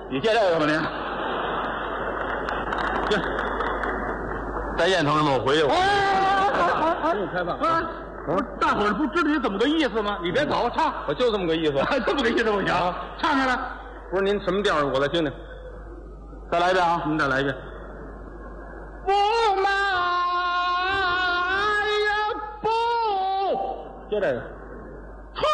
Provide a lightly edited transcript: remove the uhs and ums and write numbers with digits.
你接这个吧您？这再演同志们，我回去。不用开放啊！大伙儿不知道你怎么个意思吗？你别走，唱。我就这么个意思。这么个意思不行，唱下来。不是您什么调儿？我再听听。再来一遍啊！您再来一遍。不买呀不。接这个。